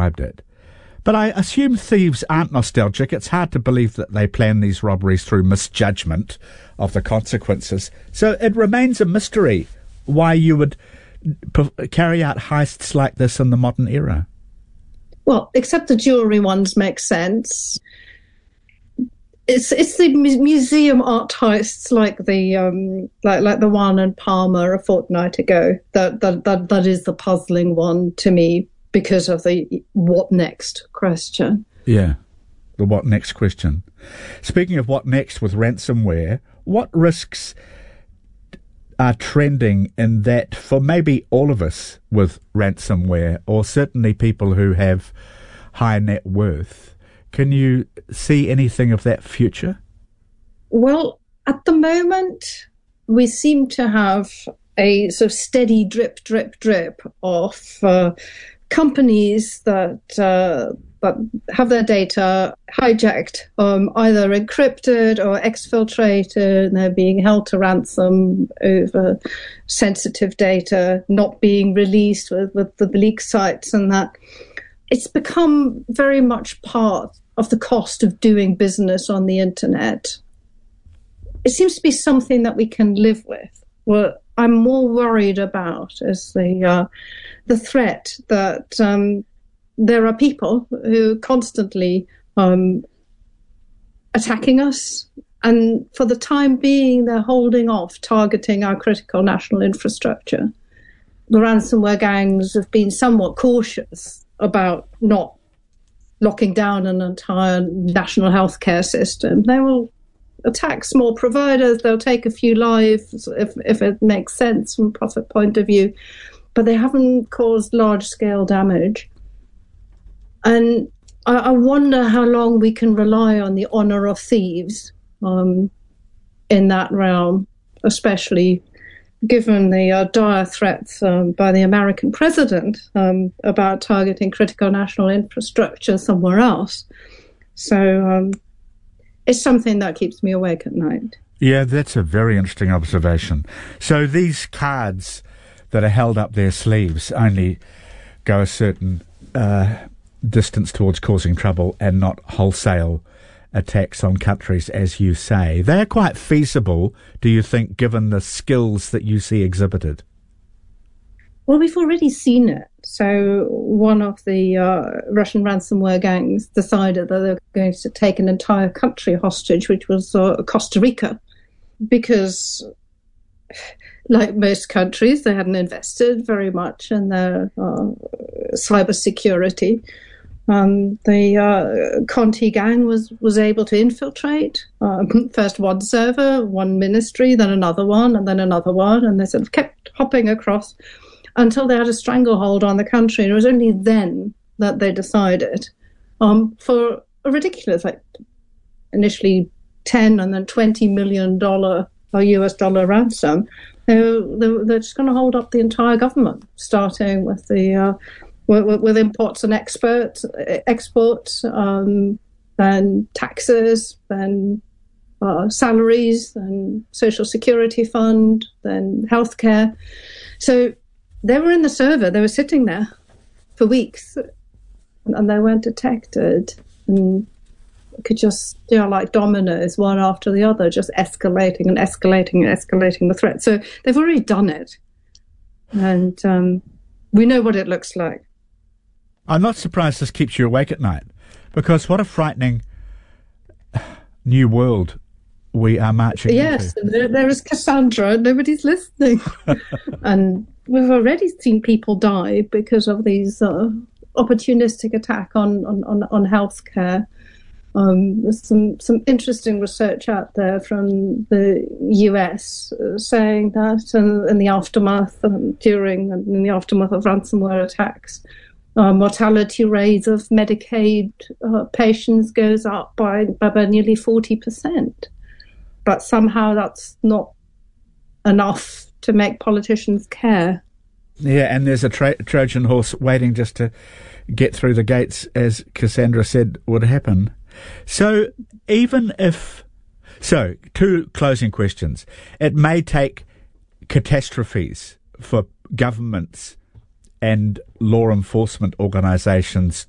described it. But I assume thieves aren't nostalgic. It's hard to believe that they plan these robberies through misjudgment of the consequences. So it remains a mystery why you would carry out heists like this in the modern era. Well, except the jewellery ones make sense. It's the museum art heists like the one in Palma a fortnight ago that is the puzzling one to me because of the what next question. Yeah, the what next question. Speaking of what next with ransomware, what risks are trending in that for maybe all of us with ransomware, or certainly people who have high net worth? Can you see anything of that future? Well, at the moment, we seem to have a sort of steady drip of companies that have their data hijacked, either encrypted or exfiltrated, and they're being held to ransom over sensitive data not being released with the leak sites and that. It's become very much part of the cost of doing business on the internet. It seems to be something that we can live with. What I'm more worried about is the threat that there are people who constantly attacking us, and for the time being, they're holding off targeting our critical national infrastructure. The ransomware gangs have been somewhat cautious about not locking down an entire national healthcare system. They will attack small providers, they'll take a few lives if it makes sense from a profit point of view, but they haven't caused large-scale damage. And I wonder how long we can rely on the honour of thieves in that realm, especially given the dire threats by the American president about targeting critical national infrastructure somewhere else. So it's something that keeps me awake at night. Yeah, that's a very interesting observation. So these cards that are held up their sleeves only go a certain distance towards causing trouble and not wholesale attacks on countries, as you say. They're quite feasible, do you think, given the skills that you see exhibited? Well, we've already seen it. So one of the Russian ransomware gangs decided that they were going to take an entire country hostage, which was Costa Rica, because, like most countries, they hadn't invested very much in their cybersecurity. The Conti gang was able to infiltrate first one server, one ministry, then another one, and then another one, and they sort of kept hopping across until they had a stranglehold on the country. And it was only then that they decided, for a ridiculous, like initially $10 and then $20 million US dollar ransom, they're just going to hold up the entire government, starting with the with imports and exports, then taxes, then salaries, then social security fund, then healthcare. So they were in the server. They were sitting there for weeks, and they weren't detected. And it could just, like dominoes, one after the other, just escalating and escalating and escalating the threat. So they've already done it, and we know what it looks like. I'm not surprised this keeps you awake at night, because what a frightening new world we are marching into. Yes, there is Cassandra, nobody's listening. And we've already seen people die because of these opportunistic attack on healthcare. There's some interesting research out there from the US saying that in the aftermath, during and in the aftermath of ransomware attacks, mortality rates of Medicaid patients goes up by nearly 40%. But somehow that's not enough to make politicians care. Yeah, and there's a Trojan horse waiting just to get through the gates, as Cassandra said would happen. So even if... So, two closing questions. It may take catastrophes for governments and law enforcement organisations